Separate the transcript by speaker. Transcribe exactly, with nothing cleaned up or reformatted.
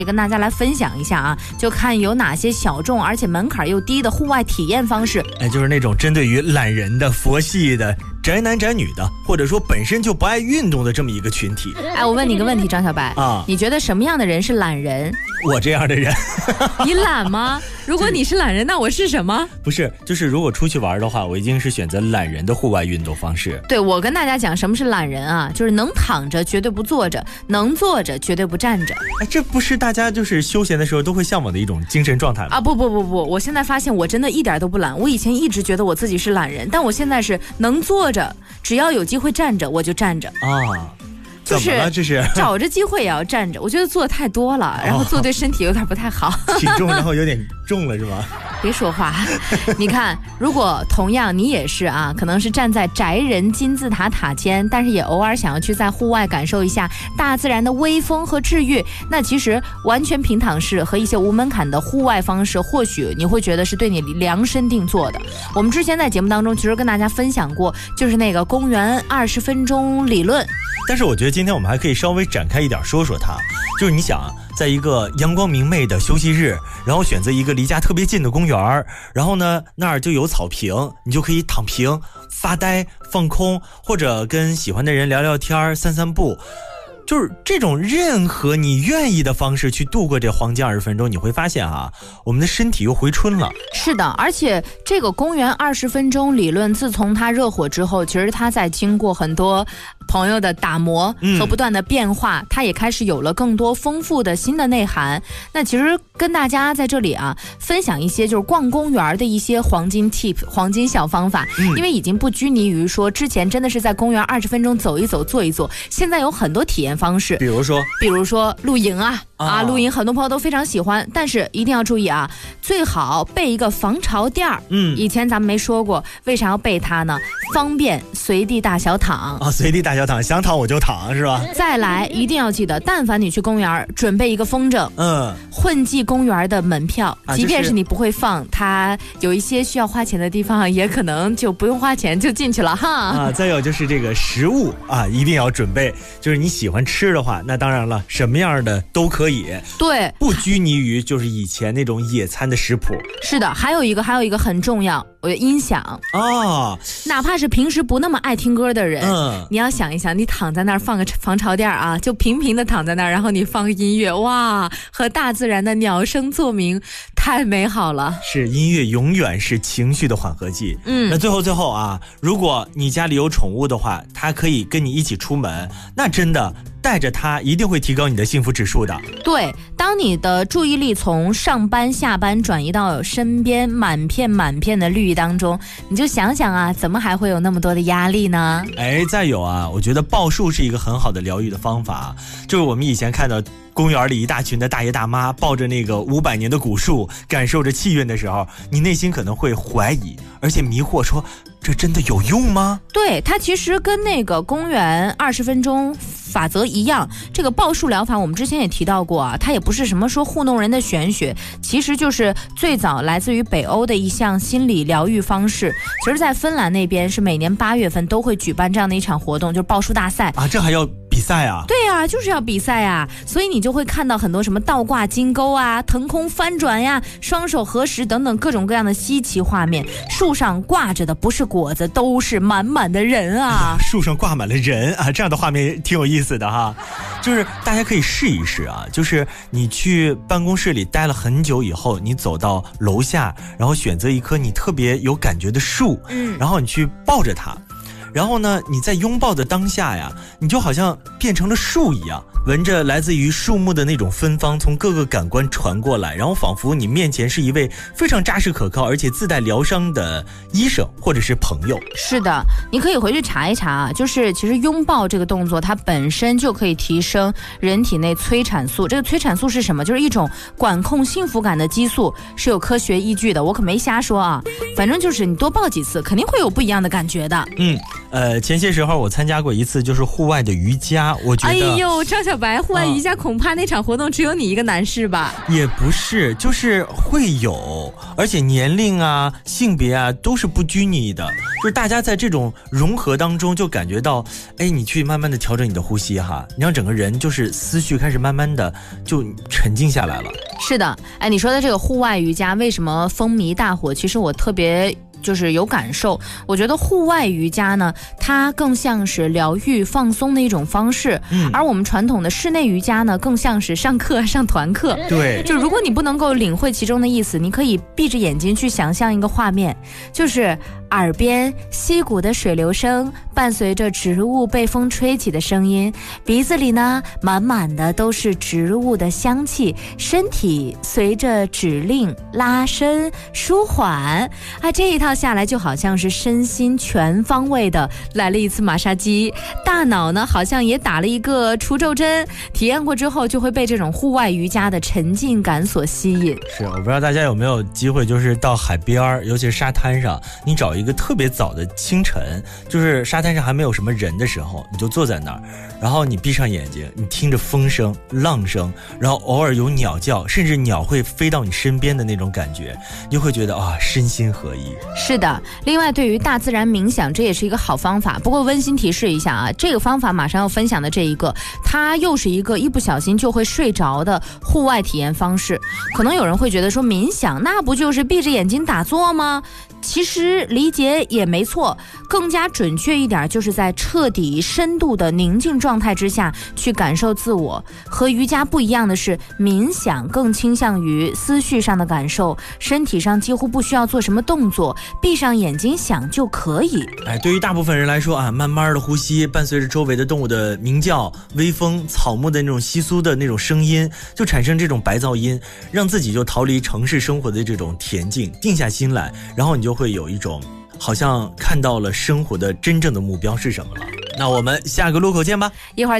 Speaker 1: 也跟大家来分享一下啊，就看有哪些小众而且门槛又低的户外体验方式。
Speaker 2: 哎，就是那种针对于懒人的、佛系的、宅男宅女的，或者说本身就不爱运动的这么一个群体。
Speaker 1: 哎，我问你个问题，张小白
Speaker 2: 啊，
Speaker 1: 你觉得什么样的人是懒人？
Speaker 2: 我这样的人。
Speaker 1: 你懒吗？如果你是懒人，那我是什么？
Speaker 2: 不是，就是如果出去玩的话，我一定是选择懒人的户外运动方式。
Speaker 1: 对，我跟大家讲什么是懒人啊，就是能躺着绝对不坐着，能坐着绝对不站着。
Speaker 2: 哎，这不是大家就是休闲的时候都会向往的一种精神状态吗？
Speaker 1: 啊，不不不不，我现在发现我真的一点都不懒。我以前一直觉得我自己是懒人，但我现在是能坐着，只要有机会站着我就站着
Speaker 2: 啊。
Speaker 1: 就是
Speaker 2: 这是
Speaker 1: 找着机会也要站着，我觉得坐太多了，然后坐对身体有点不太好。
Speaker 2: 体重然后有点重了是吗？
Speaker 1: 别说话，你看，如果同样你也是啊，可能是站在宅人金字塔塔尖，但是也偶尔想要去在户外感受一下大自然的微风和治愈，那其实完全平躺式和一些无门槛的户外方式，或许你会觉得是对你量身定做的。我们之前在节目当中其实跟大家分享过，就是那个公园二十分钟理论。
Speaker 2: 但是我觉得今天我们还可以稍微展开一点说说它，就是你想啊，在一个阳光明媚的休息日，然后选择一个离家特别近的公园，然后呢那儿就有草坪，你就可以躺平发呆放空，或者跟喜欢的人聊聊天散散步，就是这种任何你愿意的方式去度过这黄金二十分钟，你会发现啊，我们的身体又回春了。
Speaker 1: 是的，而且这个公园二十分钟理论自从它热火之后，其实它在经过很多朋友的打磨和不断的变化、嗯、它也开始有了更多丰富的新的内涵。那其实跟大家在这里啊分享一些就是逛公园的一些黄金 tip 黄金小方法、嗯、因为已经不拘泥于说之前真的是在公园二十分钟走一走坐一坐，现在有很多体验方式，
Speaker 2: 比如说
Speaker 1: 比如说露营啊啊，露营很多朋友都非常喜欢，但是一定要注意啊，最好备一个防潮垫儿。嗯，以前咱们没说过，为啥要备它呢？方便随地大小躺
Speaker 2: 啊，随地大小躺，想躺我就躺，是吧？
Speaker 1: 再来，一定要记得，但凡你去公园，准备一个风筝，嗯，混迹公园的门票，啊、即便是你不会放，它有一些需要花钱的地方，也可能就不用花钱就进去了哈。
Speaker 2: 啊，再有就是这个食物啊，一定要准备，就是你喜欢吃的话，那当然了，什么样的都可以。
Speaker 1: 对，
Speaker 2: 不拘泥于就是以前那种野餐的食谱。
Speaker 1: 是的，还有一个还有一个很重要，我的音响
Speaker 2: 哦，
Speaker 1: 哪怕是平时不那么爱听歌的人，嗯，你要想一想，你躺在那儿放个防潮垫啊，就平平的躺在那儿，然后你放个音乐，哇，和大自然的鸟声作鸣，太美好了。
Speaker 2: 是，音乐永远是情绪的缓和剂。嗯，那最后最后啊，如果你家里有宠物的话，它可以跟你一起出门，那真的带着它一定会提高你的幸福指数的。
Speaker 1: 对，当你的注意力从上班下班转移到身边满片满片的绿意当中，你就想想啊，怎么还会有那么多的压力呢？
Speaker 2: 哎，再有啊，我觉得抱树是一个很好的疗愈的方法，就是我们以前看到公园里一大群的大爷大妈抱着那个五百年的古树，感受着气韵的时候，你内心可能会怀疑，而且迷惑说，这真的有用吗？
Speaker 1: 对，它其实跟那个公园二十分钟法则一样，这个抱树疗法我们之前也提到过啊，它也不是什么说糊弄人的玄学，其实就是最早来自于北欧的一项心理疗愈方式。其实在芬兰那边是每年八月份都会举办这样的一场活动，就是抱树大赛
Speaker 2: 啊，这还要比赛啊？
Speaker 1: 对啊，就是要比赛啊，所以你就会看到很多什么倒挂金钩啊、腾空翻转呀、双手合十等等各种各样的稀奇画面。树上挂着的不是果子，都是满满的人啊！
Speaker 2: 哎、树上挂满了人啊，这样的画面挺有意思的哈。就是大家可以试一试啊，就是你去办公室里待了很久以后，你走到楼下，然后选择一棵你特别有感觉的树，嗯，然后你去抱着它。然后呢，你在拥抱的当下呀，你就好像变成了树一样，闻着来自于树木的那种芬芳从各个感官传过来，然后仿佛你面前是一位非常扎实可靠而且自带疗伤的医生或者是朋友。
Speaker 1: 是的，你可以回去查一查啊，就是其实拥抱这个动作它本身就可以提升人体内催产素。这个催产素是什么？就是一种管控幸福感的激素，是有科学依据的，我可没瞎说啊。反正就是你多抱几次肯定会有不一样的感觉的。
Speaker 2: 嗯， 呃，前些时候我参加过一次就是户外的瑜伽，我觉得，
Speaker 1: 哎呦，张小白，户外瑜伽恐怕那场活动只有你一个男士吧？
Speaker 2: 也不是，就是会有，而且年龄啊、性别啊都是不拘泥的，就是大家在这种融合当中就感觉到，哎，你去慢慢的调整你的呼吸哈，你让整个人就是思绪开始慢慢的就沉静下来了。
Speaker 1: 是的，哎，你说的这个户外瑜伽为什么风靡大火？其实我特别就是有感受，我觉得户外瑜伽呢，它更像是疗愈放松的一种方式，嗯，而我们传统的室内瑜伽呢，更像是上课上团课。
Speaker 2: 对，
Speaker 1: 就如果你不能够领会其中的意思，你可以闭着眼睛去想象一个画面，就是耳边溪谷的水流声伴随着植物被风吹起的声音，鼻子里呢满满的都是植物的香气，身体随着指令拉伸舒缓啊，这一套下来就好像是身心全方位的来了一次马杀鸡，大脑呢好像也打了一个除皱针，体验过之后就会被这种户外瑜伽的沉浸感所吸引。
Speaker 2: 是，我不知道大家有没有机会就是到海边，尤其是沙滩上，你找一个特别早的清晨，就是沙滩上还没有什么人的时候，你就坐在那儿，然后你闭上眼睛，你听着风声浪声，然后偶尔有鸟叫，甚至鸟会飞到你身边的那种感觉，你就会觉得啊，身心合一。
Speaker 1: 是的，另外对于大自然冥想，这也是一个好方法。不过温馨提示一下啊，这个方法马上要分享的这一个，它又是一个一不小心就会睡着的户外体验方式。可能有人会觉得说，冥想那不就是闭着眼睛打坐吗？其实理解也没错，更加准确一点，就是在彻底深度的宁静状态之下去感受自我。和瑜伽不一样的是，冥想更倾向于思绪上的感受，身体上几乎不需要做什么动作，闭上眼睛想就可以。
Speaker 2: 哎，对于大部分人来说啊，慢慢的呼吸，伴随着周围的动物的鸣叫、微风、草木的那种窸窣的那种声音，就产生这种白噪音，让自己就逃离城市生活的这种恬静，定下心来，然后你就会有一种好像看到了生活的真正的目标是什么了。那我们下个路口见吧，
Speaker 1: 一会儿。